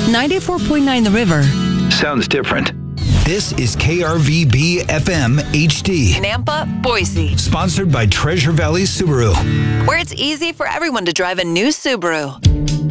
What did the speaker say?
94.9 The River. Sounds different. This is KRVB FM HD. Nampa, Boise. Sponsored by Treasure Valley Subaru. Where it's easy for everyone to drive a new Subaru.